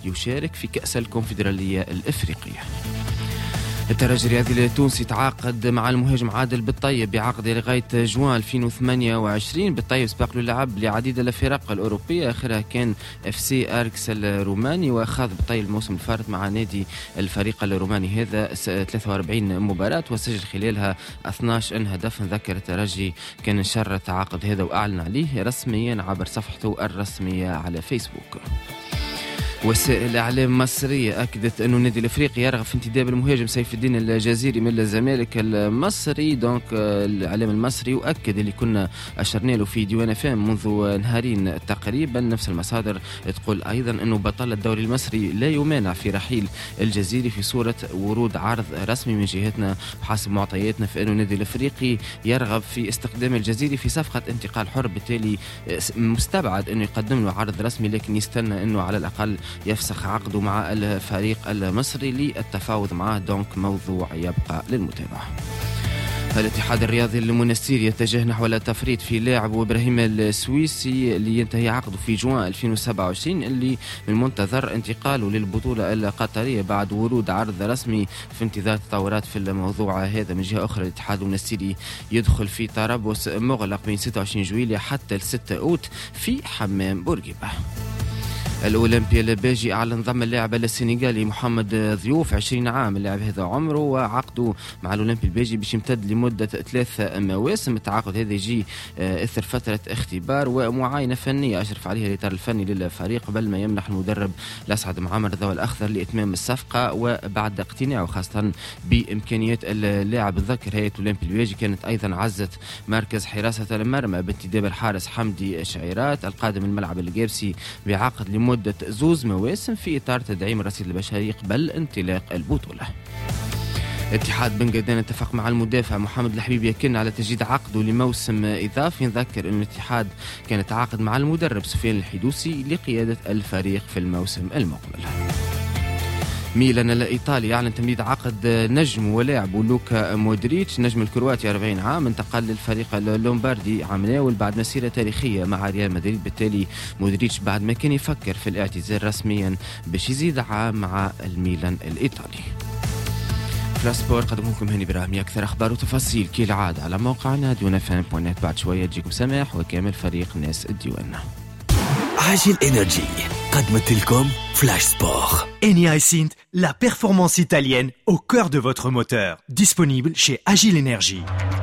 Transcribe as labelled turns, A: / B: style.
A: يشارك في كأس الكونفدرالية الإفريقية. الترجي الرياضي التونسي تعاقد مع المهاجم عادل بالطيب بعقد لغاية جوان 2028. بالطيب سبق له لعب لعديد الفرق الأوروبية، آخرها كان FC أركس الروماني، وأخذ بالطيب الموسم الفارط مع نادي الفريق الروماني هذا 43 مباراة وسجل خلالها 12 هدف. نذكر الترجي كان نشر التعاقد هذا وأعلن عليه رسميا عبر صفحته الرسمية على فيسبوك. وسائل الإعلام المصرية أكدت أنه النادي الأفريقي يرغب في انتداب المهاجم سيف الدين الجزيري من الزمالك المصري. دونك الإعلام المصري يؤكد اللي كنا أشرنا له في ديوان فام منذ نهارين تقريبا. نفس المصادر تقول أيضا أنه بطل الدوري المصري لا يمانع في رحيل الجزيري في صورة ورود عرض رسمي من جهتنا. بحسب معطياتنا فإنه النادي الأفريقي يرغب في استخدام الجزيري في صفقة انتقال حر، بالتالي مستبعد أنه يقدم له عرض رسمي، لكن يستنى أنه على الأقل يفسخ عقده مع الفريق المصري للتفاوض معه. دونك موضوع يبقى للمتابعة. الاتحاد الرياضي المنستير يتجه نحو التفريط في لاعب إبراهيم السويسي اللي ينتهي عقده في جوان 2027، اللي من المنتظر انتقاله للبطولة القطرية بعد ورود عرض رسمي في انتظار تطورات في الموضوع هذا. من جهة أخرى الاتحاد المنستيري يدخل في تربص مغلق بين 26 جويلية حتى 6 أوت في حمام بورقيبة. الأولمبيا الباجي أعلن ضم اللاعب السنغالي محمد ضيوف 20 عام. اللاعب هذا عمره وعقده مع الأولمبي الباجي باش يمتد لمدة 3 مواسم. التعاقد هذا يجي إثر فترة اختبار ومعاينة فنية أشرف عليها الإطار الفني للفريق قبل ما يمنح المدرب الأسعد معمر الضوء الأخضر لإتمام الصفقة، وبعد اقتناعه خاصة بإمكانيات اللاعب. الذكر هيئة الأولمبي الباجي كانت أيضا عزت مركز حراسة المرمى بانتداب الحارس حمدي شعيرات القادم من الملعب الجابسي بعقد لمدة 2 مواسم في إطار تدعيم الرصيد البشري قبل انطلاق البطولة. اتحاد بن قردان اتفق مع المدافع محمد الحبيب يكن على تجديد عقده لموسم إضافي. نذكر أن الاتحاد كان يتعاقد مع المدرب سفيان الحدوسي لقيادة الفريق في الموسم المقبل. ميلان الإيطالي أعلن تمديد عقد نجم ولاعب لوكا مودريتش. نجم الكرواتي 40 عام انتقل للفريق اللومباردي عمناول بعد مسيرة تاريخية مع ريال مدريد. بالتالي مودريتش بعد ما كان يفكر في الاعتزال رسميا باش يزيد عام مع الميلان الإيطالي. فلاش سبورت قدمه لكم هاني براهمي. أكثر أخبار وتفاصيل كالعادة على موقعنا ديوانفم.net. بعد شوية تجيكم سماح وكامل فريق ناس الديوان.
B: عاجل إنرجي قدمت لكم فلاش سبورت.
C: Eni iSynth, la performance italienne au cœur de votre moteur. Disponible chez Agile Energy.